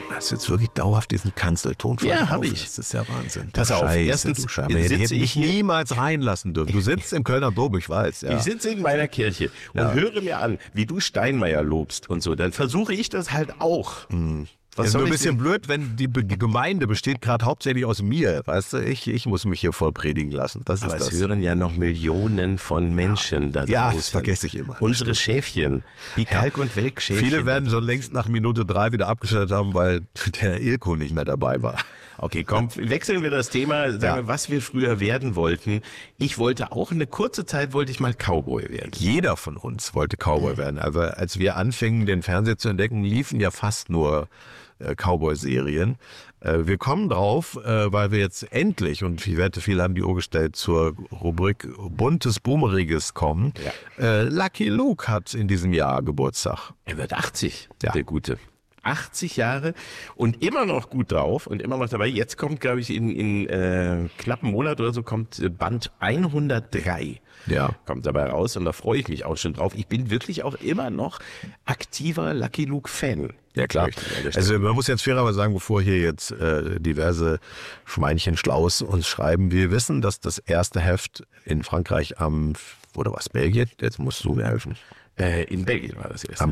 hast jetzt wirklich dauerhaft diesen Kanzelton von Ja, habe ich. Das ist ja Wahnsinn. Pass auf, erstens hätte ich niemals reinlassen dürfen. Du sitzt im Kölner Dom, ich weiß. Ja. Ich sitze in meiner Kirche und höre mir an, wie du Steinmeier lobst und so. Dann versuche ich das halt auch. Es ist nur ein bisschen blöd, wenn die Gemeinde besteht gerade hauptsächlich aus mir. Weißt du, ich muss mich hier voll predigen lassen. Das Aber ist es das. hören ja noch Millionen von Menschen da draußen. Ja, das vergesse ich immer. Unsere Schäfchen, die Kalk- und Welk-Schäfchen. Viele werden schon längst nach Minute 3 wieder abgestellt haben, weil der Ilko nicht mehr dabei war. Okay, komm, wechseln wir das Thema, sagen wir, was wir früher werden wollten. Ich wollte auch eine kurze Zeit, wollte ich mal Cowboy werden. Jeder von uns wollte Cowboy werden. Aber als wir anfingen, den Fernseher zu entdecken, liefen ja fast nur Cowboy-Serien. Wir kommen drauf, weil wir jetzt endlich, und ich wette, viele haben die Uhr gestellt, zur Rubrik Buntes Boomeriges kommen. Ja. Lucky Luke hat in diesem Jahr Geburtstag. Er wird 80, Ja. der Gute. 80 Jahre und immer noch gut drauf und immer noch dabei. Jetzt kommt, glaube ich, in knappen Monat oder so kommt Band 103. Ja. Kommt dabei raus und da freue ich mich auch schon drauf. Ich bin wirklich auch immer noch aktiver Lucky Luke-Fan. Ja, klar. Also man muss jetzt fairerweise sagen, bevor hier jetzt diverse Schweinchen Schlaus uns schreiben, wir wissen, dass das erste Heft in Frankreich Belgien? Jetzt musst du mir helfen. In Belgien war das erst. Am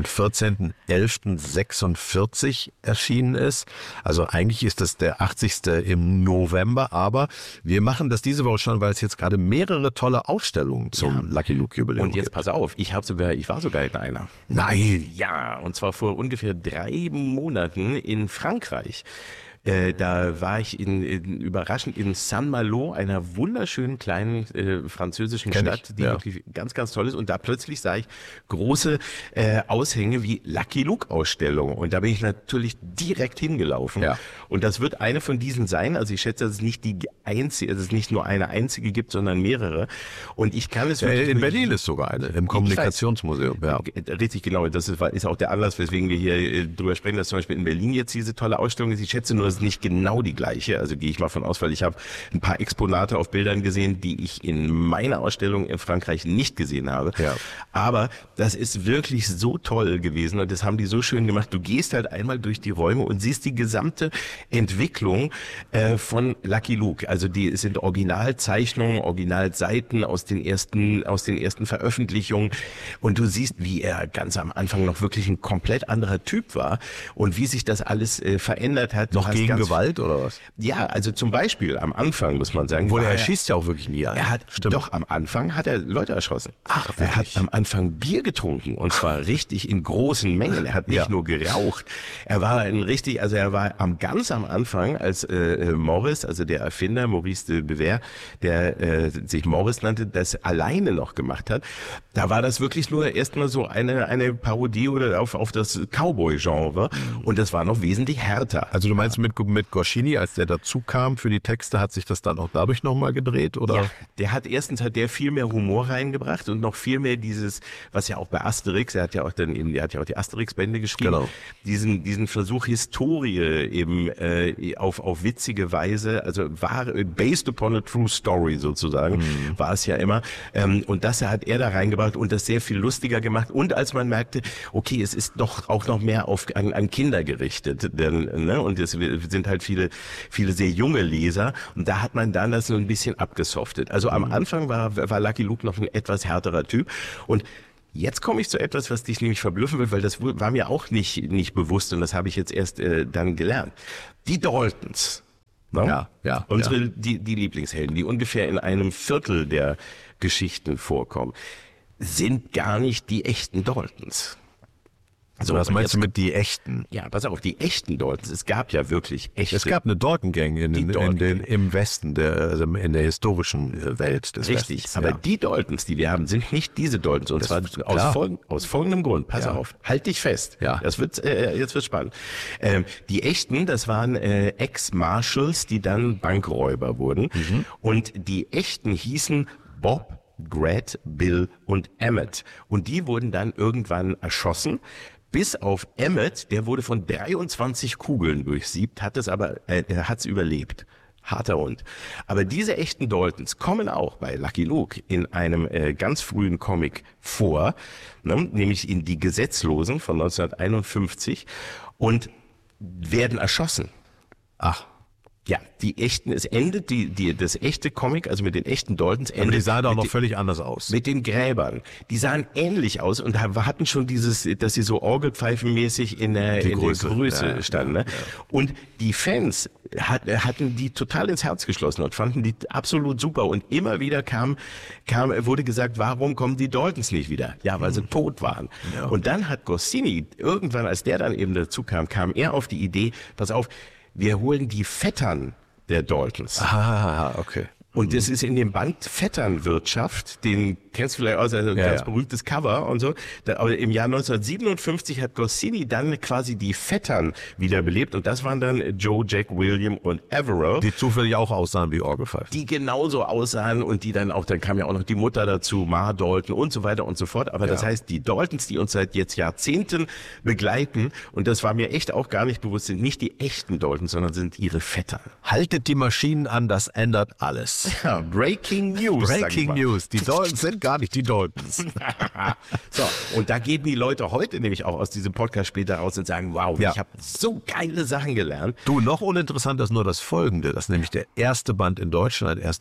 14.11.46 erschienen ist. Also eigentlich ist das der 80. im November, aber wir machen das diese Woche schon, weil es jetzt gerade mehrere tolle Ausstellungen zum Lucky Luke Jubiläum Und jetzt pass auf, ich war sogar in einer. Nein. Ja, und zwar vor ungefähr 3 Monaten in Frankreich. Da war ich überraschend in Saint-Malo, einer wunderschönen kleinen französischen Stadt, die wirklich ganz, ganz toll ist. Und da plötzlich sah ich große Aushänge wie Lucky Luke Ausstellung. Und da bin ich natürlich direkt hingelaufen. Ja. Und das wird eine von diesen sein. Also ich schätze, dass es nicht dass es nicht nur eine einzige gibt, sondern mehrere. Und ich kann es wirklich in Berlin ist sogar eine, im Kommunikationsmuseum. Ja. Richtig, genau. Das ist auch der Anlass, weswegen wir hier drüber sprechen, dass zum Beispiel in Berlin jetzt diese tolle Ausstellung ist. Ich schätze nur, es ist nicht genau die gleiche. Also gehe ich mal von aus, weil ich habe ein paar Exponate auf Bildern gesehen, die ich in meiner Ausstellung in Frankreich nicht gesehen habe. Ja. Aber das ist wirklich so toll gewesen und das haben die so schön gemacht. Du gehst halt einmal durch die Räume und siehst die gesamte Entwicklung von Lucky Luke. Also die sind Originalzeichnungen, Originalseiten aus den ersten Veröffentlichungen und du siehst, wie er ganz am Anfang noch wirklich ein komplett anderer Typ war und wie sich das alles verändert hat. Noch gegen Gewalt oder was? Ja, also zum Beispiel am Anfang muss man sagen. Er schießt ja auch wirklich nie ein. Doch, am Anfang hat er Leute erschossen. Ach, er hat am Anfang Bier getrunken und zwar richtig in großen Mengen. Er hat nicht nur geraucht. Er war ganz am Anfang, als Morris, also der Erfinder, Maurice de Bever, der sich Morris nannte, das alleine noch gemacht hat. Da war das wirklich nur erstmal so eine Parodie oder auf das Cowboy-Genre und das war noch wesentlich härter. Also du meinst mit Goscinny, als der dazu kam für die Texte, hat sich das dann auch dadurch nochmal gedreht, oder? Ja, der hat viel mehr Humor reingebracht und noch viel mehr dieses, was ja auch bei Asterix, der hat ja auch die Asterix-Bände geschrieben, genau. Diesen Versuch, Historie eben auf witzige Weise, also based upon a true story sozusagen, war es ja immer. Und das hat er da reingebracht und das sehr viel lustiger gemacht. Und als man merkte, okay, es ist doch auch noch mehr an Kinder gerichtet, und es sind halt viele sehr junge Leser und da hat man dann das so ein bisschen abgesoftet. Also am Anfang war Lucky Luke noch ein etwas härterer Typ und jetzt komme ich zu etwas, was dich nämlich verblüffen wird, weil das war mir auch nicht bewusst und das habe ich jetzt erst dann gelernt. Die Daltons. No? Ja. Die Lieblingshelden, die ungefähr in einem Viertel der Geschichten vorkommen, sind gar nicht die echten Daltons. So, was meinst du mit die echten? Ja, pass auf, die echten Daltons. Es gab ja wirklich echte. Es gab eine Dalton-Gang im Westen, in der historischen Welt des Richtig, Westens. Aber die Daltons, die wir haben, sind nicht diese Daltons. Und zwar aus folgendem Grund. Pass auf, halt dich fest. Ja. Jetzt wird's spannend. Die echten, das waren Ex-Marshals, die dann Bankräuber wurden. Und die echten hießen Bob, Grat, Bill und Emmett. Und die wurden dann irgendwann erschossen. Bis auf Emmett, der wurde von 23 Kugeln durchsiebt, er hat's überlebt. Harter Hund. Aber diese echten Daltons kommen auch bei Lucky Luke in einem ganz frühen Comic vor, nämlich in Die Gesetzlosen von 1951. Und werden erschossen. Ach. Ja, es endet, das echte Comic, also mit den echten Daltons endet. Aber die sahen doch noch völlig anders aus. Mit den Gräbern. Die sahen ähnlich aus und hatten schon dass sie so orgelpfeifenmäßig in der Größe standen. Ne? Ja. Und die Fans hatten die total ins Herz geschlossen und fanden die absolut super. Und immer wieder wurde gesagt, warum kommen die Daltons nicht wieder? Ja, weil sie tot waren. Ja. Und dann hat Goscinny, irgendwann, als der dann eben dazu kam er auf die Idee, pass auf, wir holen die Vettern der Daltons. Ah, okay. Und das ist in dem Band Vetternwirtschaft, den kennst du vielleicht aus, also ein ganz berühmtes Cover und so. Aber im Jahr 1957 hat Goscinny dann quasi die Vettern wiederbelebt und das waren dann Joe, Jack, William und Averill. Die zufällig auch aussahen wie Orgelpfeifen. Die genauso aussahen und die dann kam ja auch noch die Mutter dazu, Ma Dalton und so weiter und so fort. Aber das heißt, die Daltons, die uns seit jetzt Jahrzehnten begleiten, und das war mir echt auch gar nicht bewusst, sind nicht die echten Daltons, sondern sind ihre Vettern. Haltet die Maschinen an, das ändert alles. Ja, Breaking News. Breaking News. Die Daltons sind gar nicht die Daltons. So, und da gehen die Leute heute nämlich auch aus diesem Podcast später raus und sagen, wow, ich habe so geile Sachen gelernt. Du, noch uninteressanter ist nur das Folgende, dass nämlich der erste Band in Deutschland erst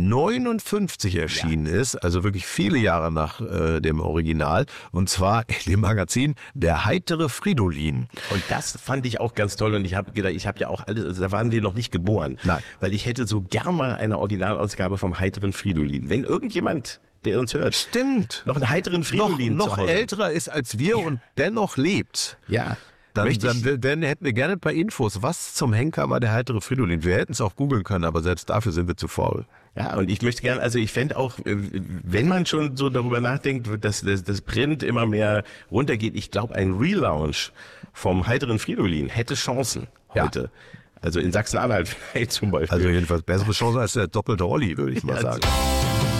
1959 erschienen ist, also wirklich viele Jahre nach dem Original, und zwar in dem Magazin Der heitere Fridolin. Und das fand ich auch ganz toll und ich habe gedacht, ich habe ja auch alles, also da waren wir noch nicht geboren. Nein. Weil ich hätte so gern mal eine Originalausgabe vom heiteren Fridolin. Wenn irgendjemand, der uns hört, stimmt, noch einen heiteren Fridolin noch älterer ist als wir und dennoch lebt. Ja. Dann hätten wir gerne ein paar Infos. Was zum Henker war der heitere Fridolin? Wir hätten es auch googeln können, aber selbst dafür sind wir zu faul. Ja, und ich möchte gerne, also ich fände auch, wenn man schon so darüber nachdenkt, dass das Print immer mehr runtergeht, ich glaube, ein Relaunch vom heiteren Fridolin hätte Chancen heute. Ja. Also in Sachsen-Anhalt vielleicht zum Beispiel. Also jedenfalls bessere Chance als der doppelte Olli, würde ich mal sagen.